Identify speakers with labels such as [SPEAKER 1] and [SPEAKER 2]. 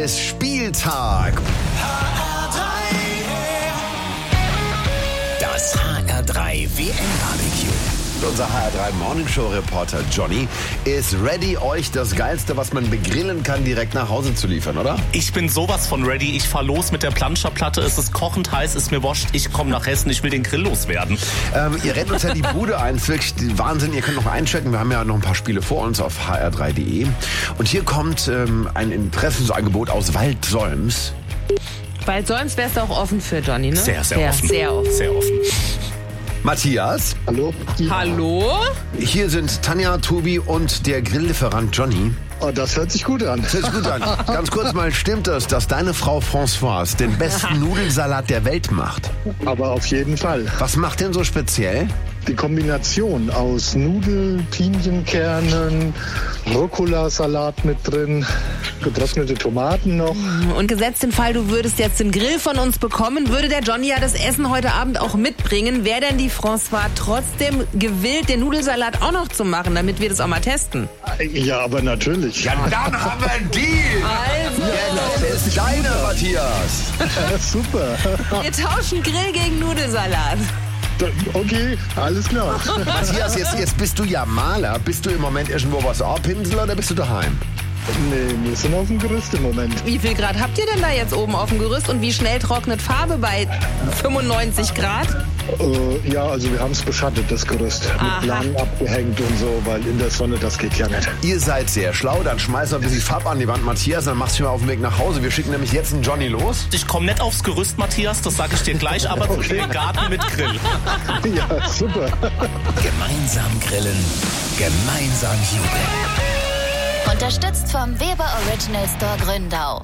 [SPEAKER 1] ist Spieltag.
[SPEAKER 2] Das HR3 WM-Barbecue.
[SPEAKER 1] Unser HR3 Morningshow-Reporter Johnny ist ready, euch das Geilste, was man begrillen kann, direkt nach Hause zu liefern, oder?
[SPEAKER 3] Ich bin sowas von ready. Ich fahr los mit der Planscherplatte. Es ist kochend heiß, ist mir wurscht. Ich komme nach Hessen, ich will den Grill loswerden.
[SPEAKER 1] Ihr rennt uns ja die Bude ein. Es ist wirklich Wahnsinn. Ihr könnt noch einchecken. Wir haben ja noch ein paar Spiele vor uns auf hr3.de. Und hier kommt ein Interessensangebot aus Waldsolms.
[SPEAKER 4] Waldsolms wärst du auch offen für, Johnny, ne?
[SPEAKER 3] Sehr offen.
[SPEAKER 4] Sehr offen.
[SPEAKER 3] Sehr offen.
[SPEAKER 1] Matthias.
[SPEAKER 5] Hallo?
[SPEAKER 4] Hallo?
[SPEAKER 1] Hier sind Tanja, Tobi und der Grilllieferant Johnny.
[SPEAKER 5] Oh, das hört sich gut an.
[SPEAKER 1] Das hört sich gut an. Ganz kurz mal, stimmt es, dass deine Frau Françoise den besten Nudelsalat der Welt macht?
[SPEAKER 5] Aber auf jeden Fall.
[SPEAKER 1] Was macht denn so speziell?
[SPEAKER 5] Die Kombination aus Nudeln, Pinienkernen, Rucola-Salat mit drin, getrocknete Tomaten noch.
[SPEAKER 4] Und gesetzt den Fall, du würdest jetzt den Grill von uns bekommen, würde der Johnny ja das Essen heute Abend auch mitbringen. Wäre denn die Françoise trotzdem gewillt, den Nudelsalat auch noch zu machen, damit wir das auch mal testen?
[SPEAKER 5] Ja, aber natürlich.
[SPEAKER 1] Ja, dann haben wir einen Deal.
[SPEAKER 4] Also,
[SPEAKER 1] Das ist deine, Matthias.
[SPEAKER 5] Super.
[SPEAKER 4] wir tauschen Grill gegen Nudelsalat.
[SPEAKER 5] Okay, alles klar.
[SPEAKER 1] Matthias, jetzt bist du ja Maler. Bist du im Moment irgendwo was abpinseln oder bist du daheim?
[SPEAKER 5] Nee, wir sind auf dem Gerüst im Moment.
[SPEAKER 4] Wie viel Grad habt ihr denn da jetzt oben auf dem Gerüst und wie schnell trocknet Farbe bei 95 Grad?
[SPEAKER 5] Ja, also wir haben es beschattet, das Gerüst.
[SPEAKER 4] Aha.
[SPEAKER 5] Mit Planen abgehängt und so, weil in der Sonne, das geht ja nicht.
[SPEAKER 1] Ihr seid sehr schlau, dann schmeißt noch ein bisschen Farbe an die Wand, Matthias, dann machst du mal auf den Weg nach Hause. Wir schicken nämlich jetzt einen Johnny los.
[SPEAKER 3] Ich komme nicht aufs Gerüst, Matthias, das sage ich dir gleich, aber zu dem Garten mit Grill.
[SPEAKER 5] Ja, super.
[SPEAKER 2] Gemeinsam grillen, gemeinsam jubeln.
[SPEAKER 6] Unterstützt vom Weber Original Store Gründau.